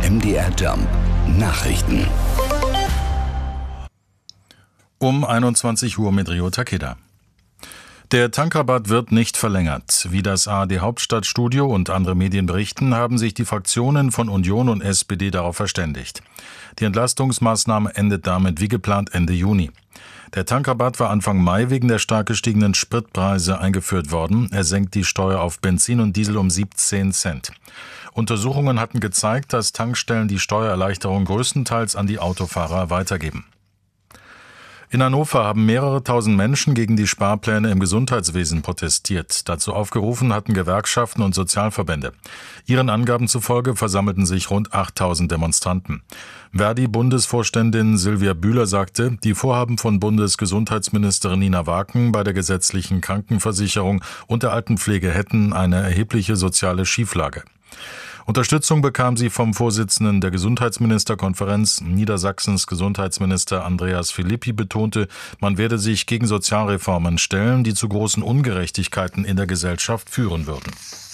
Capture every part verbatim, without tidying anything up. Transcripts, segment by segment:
M D R Jump Nachrichten. Um einundzwanzig Uhr mit Rio Takeda. Der Tankrabatt wird nicht verlängert. Wie das A R D-Hauptstadtstudio und andere Medien berichten, haben sich die Fraktionen von Union und S P D darauf verständigt. Die Entlastungsmaßnahme endet damit wie geplant Ende Juni. Der Tankrabatt war Anfang Mai wegen der stark gestiegenen Spritpreise eingeführt worden. Er senkt die Steuer auf Benzin und Diesel um siebzehn Cent. Untersuchungen hatten gezeigt, dass Tankstellen die Steuererleichterung größtenteils an die Autofahrer weitergeben. In Hannover haben mehrere tausend Menschen gegen die Sparpläne im Gesundheitswesen protestiert. Dazu aufgerufen hatten Gewerkschaften und Sozialverbände. Ihren Angaben zufolge versammelten sich rund achttausend Demonstranten. Verdi-Bundesvorständin Silvia Bühler sagte, die Vorhaben von Bundesgesundheitsministerin Nina Waken bei der gesetzlichen Krankenversicherung und der Altenpflege hätten eine erhebliche soziale Schieflage. Unterstützung bekam sie vom Vorsitzenden der Gesundheitsministerkonferenz. Niedersachsens Gesundheitsminister Andreas Philippi betonte, man werde sich gegen Sozialreformen stellen, die zu großen Ungerechtigkeiten in der Gesellschaft führen würden.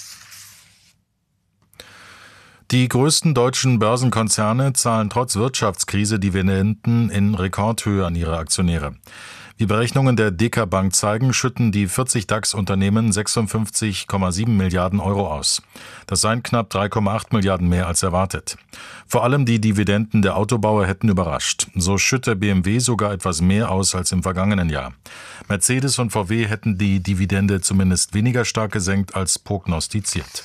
Die größten deutschen Börsenkonzerne zahlen trotz Wirtschaftskrise Dividenden in Rekordhöhe an ihre Aktionäre. Wie Berechnungen der Deka Bank zeigen, schütten die vierzig DAX-Unternehmen sechsundfünfzig Komma sieben Milliarden Euro aus. Das seien knapp drei Komma acht Milliarden mehr als erwartet. Vor allem die Dividenden der Autobauer hätten überrascht. So schütte B M W sogar etwas mehr aus als im vergangenen Jahr. Mercedes und V W hätten die Dividende zumindest weniger stark gesenkt als prognostiziert.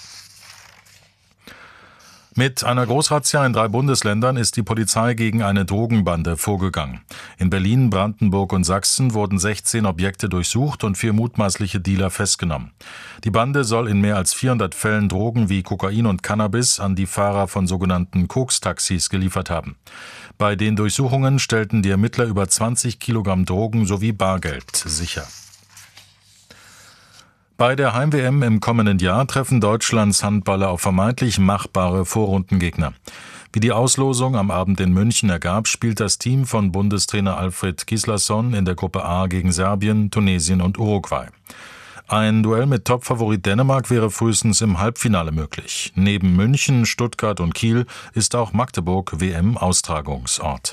Mit einer Großrazzia in drei Bundesländern ist die Polizei gegen eine Drogenbande vorgegangen. In Berlin, Brandenburg und Sachsen wurden sechzehn Objekte durchsucht und vier mutmaßliche Dealer festgenommen. Die Bande soll in mehr als vierhundert Fällen Drogen wie Kokain und Cannabis an die Fahrer von sogenannten Koks-Taxis geliefert haben. Bei den Durchsuchungen stellten die Ermittler über zwanzig Kilogramm Drogen sowie Bargeld sicher. Bei der Heim-W M im kommenden Jahr treffen Deutschlands Handballer auf vermeintlich machbare Vorrundengegner. Wie die Auslosung am Abend in München ergab, spielt das Team von Bundestrainer Alfred Gislason in der Gruppe A gegen Serbien, Tunesien und Uruguay. Ein Duell mit Topfavorit Dänemark wäre frühestens im Halbfinale möglich. Neben München, Stuttgart und Kiel ist auch Magdeburg W M-Austragungsort.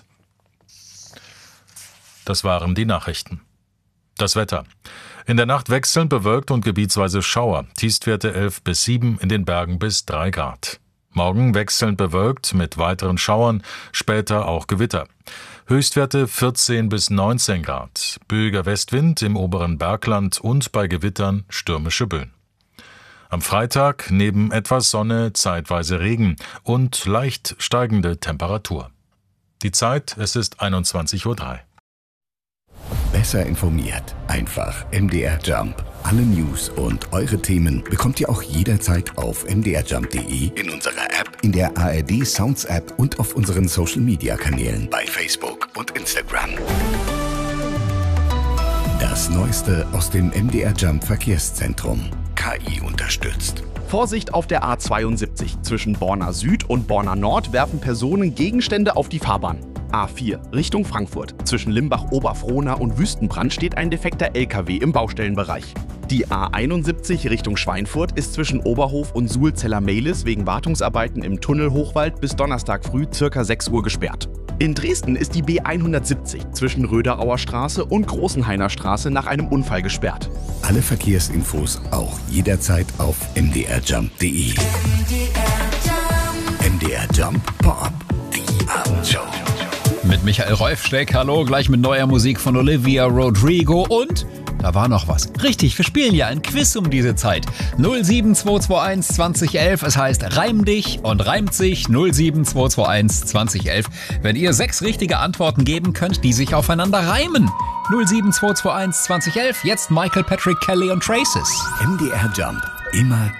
Das waren die Nachrichten. Das Wetter. In der Nacht wechselnd bewölkt und gebietsweise Schauer. Tiefstwerte elf bis sieben, in den Bergen bis drei Grad. Morgen wechselnd bewölkt mit weiteren Schauern, später auch Gewitter. Höchstwerte vierzehn bis neunzehn Grad. Böiger Westwind im oberen Bergland und bei Gewittern stürmische Böen. Am Freitag neben etwas Sonne zeitweise Regen und leicht steigende Temperatur. Die Zeit, es ist einundzwanzig Uhr drei. Besser informiert. Einfach M D R Jump. Alle News und eure Themen bekommt ihr auch jederzeit auf m d r jump punkt d e, in unserer App, in der A R D Sounds App und auf unseren Social Media Kanälen bei Facebook und Instagram. Das Neueste aus dem M D R Jump Verkehrszentrum. K I unterstützt. Vorsicht auf der A zweiundsiebzig. Zwischen Borna Süd und Borna Nord werfen Personen Gegenstände auf die Fahrbahn. A vier Richtung Frankfurt. Zwischen Limbach-Oberfrohna und Wüstenbrand steht ein defekter L K W im Baustellenbereich. Die A einundsiebzig Richtung Schweinfurt ist zwischen Oberhof und Suhlzeller-Mehlis wegen Wartungsarbeiten im Tunnelhochwald bis Donnerstag früh ca. sechs Uhr gesperrt. In Dresden ist die B hundertsiebzig zwischen Röderauer Straße und Großenhainer Straße nach einem Unfall gesperrt. Alle Verkehrsinfos auch jederzeit auf m d r jump punkt d e. M D R Jump Pop, die Abendshow. Mit Michael Rolfsteck, hallo, gleich mit neuer Musik von Olivia Rodrigo und da war noch was. Richtig, wir spielen ja ein Quiz um diese Zeit. null sieben zwei zwei eins zwanzig elf, es heißt Reim dich und reimt sich null sieben zwei zwei eins zwanzig elf. Wenn ihr sechs richtige Antworten geben könnt, die sich aufeinander reimen. null sieben zwei zwei eins zwanzig elf, jetzt Michael Patrick Kelly und Traces. M D R Jump, immer